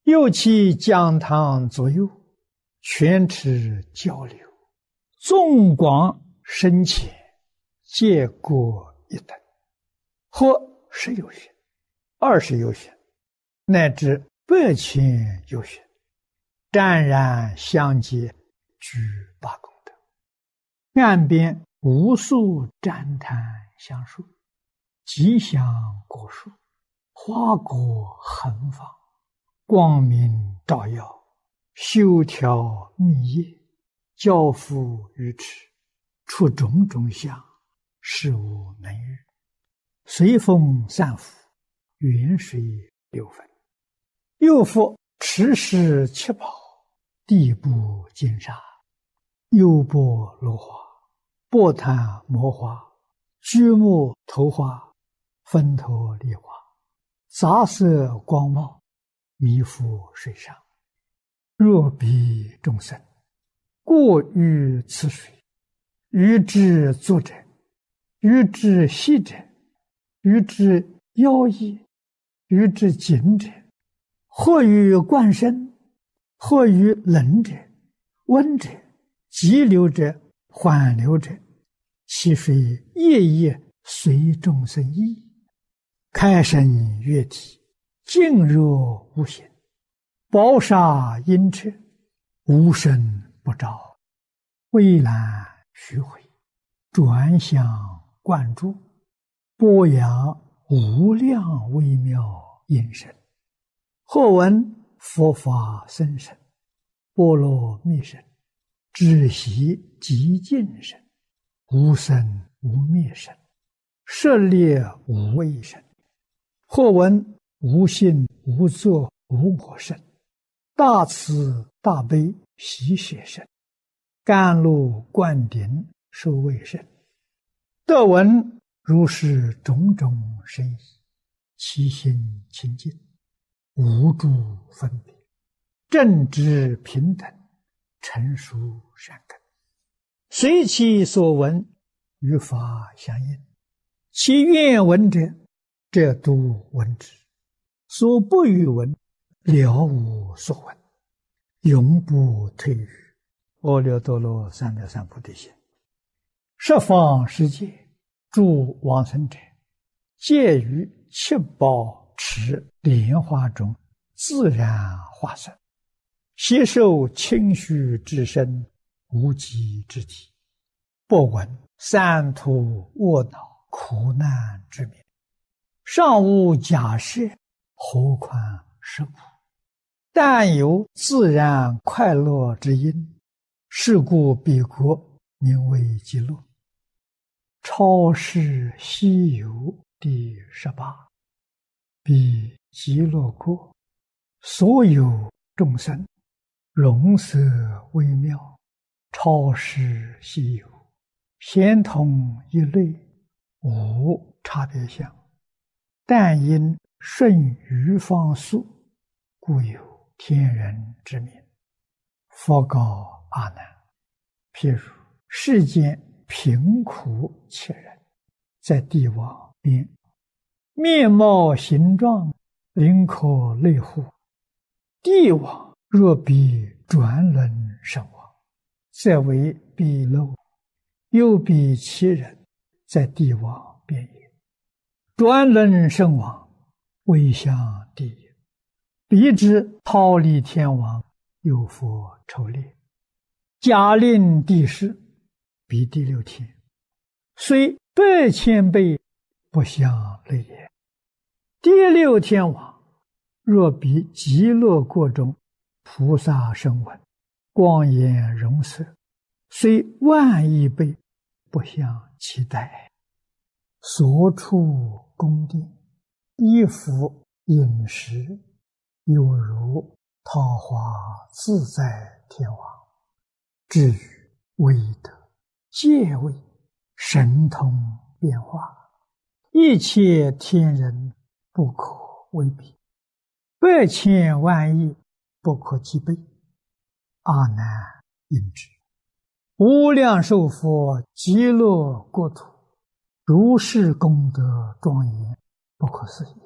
右其讲堂左右，全持交流，纵广深浅，皆各一等，或10有寻，20有寻，乃至100,000有寻，湛然相接，具8功德。岸边无数赞叹相述，吉祥果树，花果横放，光明照耀，修条密叶，交付于持，出种种相，事无能喻。随风散伏，远水流分。又复持世七宝，地部金沙，优波罗花，波檀摩花，居木头花，分头梨花，杂色光茂，弥覆水上。若彼众生过于此水，于之作者，于之息者，于之妖异，于之景者，或于灌身，或于冷者，温者，急流者，缓流者，其水夜夜随众生意，开生悦体，静若无形，宝沙阴彻，无声不照，蔚蓝虚回，转向灌注，播扬无量微妙音声。或闻佛法僧声，波罗蜜声，止息极静声，无生无灭声，舍猎无畏声。或闻无性无作无我声，大慈大悲喜舍声，甘露灌顶受卫声。得闻如是种种声意，其心清净，无诸分别，正直平等，成熟善根，随其所闻，与法相应。其愿闻者，则度闻之；所不欲闻，了无所闻，永不退于阿耨多罗三藐三菩提心。十方世界诸往生者，皆于七宝池莲花中自然化身，悉受清虚之身，无极之体，不闻三途卧恼苦难之名，尚无假设，何况是苦？但有自然快乐之因，是故彼国名为极乐。超世西游第18。彼极乐国，所有众生，容色微妙，超世西游，咸同一类，无差别相。但因顺于方速，故有天人之名。佛告阿难：譬如世间贫苦切人，在地网边，面貌形状，灵可类乎？地网若比转轮身亡，则为彼漏；又比其人，在地网边也。转轮身亡，未向地也。彼之逃离天网，有佛抽猎，假令地势，彼第6天，虽100,000倍，不相类也。第6天网，若比极乐国中菩萨声闻，光颜容色，虽10000亿倍，不相期待。所处宫殿，衣服饮食，犹如桃花自在天王。至于威德、戒位、神通变化，一切天人不可为比，100,000万亿不可计备。阿难应知，无量寿佛极乐国土，如是功德庄严，不可思议。